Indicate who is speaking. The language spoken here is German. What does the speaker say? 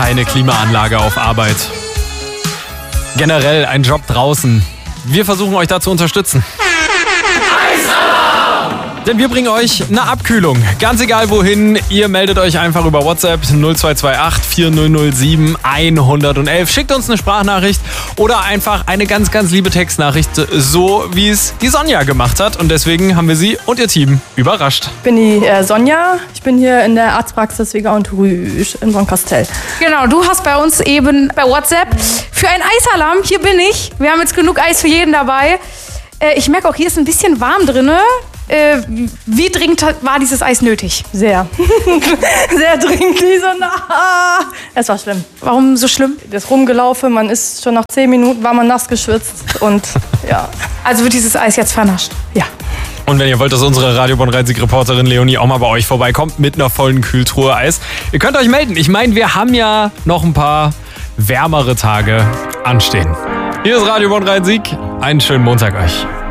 Speaker 1: keine Klimaanlage auf Arbeit. Generell ein Job draußen. Wir versuchen euch da zu unterstützen. Denn wir bringen euch eine Abkühlung. Ganz egal wohin, ihr meldet euch einfach über WhatsApp 0228 4007 111. Schickt uns eine Sprachnachricht oder einfach eine ganz, ganz liebe Textnachricht, so wie es die Sonja gemacht hat. Und deswegen haben wir sie und ihr Team überrascht.
Speaker 2: Ich bin die Sonja. Ich bin hier in der Arztpraxis Vega und Rüsch in Bonn-Kastel.
Speaker 3: Genau, du hast bei uns eben bei WhatsApp für ein Eisalarm, hier bin ich. Wir haben jetzt genug Eis für jeden dabei. Ich merke auch, hier ist ein bisschen warm drin. Wie dringend war dieses Eis nötig?
Speaker 2: Sehr. Sehr dringend. Es war schlimm.
Speaker 3: Warum so schlimm?
Speaker 2: Das rumgelaufen, man ist schon nach 10 Minuten, war man nass geschwitzt und ja.
Speaker 3: Also wird dieses Eis jetzt vernascht?
Speaker 2: Ja.
Speaker 1: Und wenn ihr wollt, dass unsere Radio Bonn-Rhein-Sieg-Reporterin Leonie auch mal bei euch vorbeikommt mit einer vollen Kühltruhe Eis, ihr könnt euch melden. Ich meine, wir haben ja noch ein paar wärmere Tage anstehen. Hier ist Radio Bonn-Rhein-Sieg. Einen schönen Montag euch.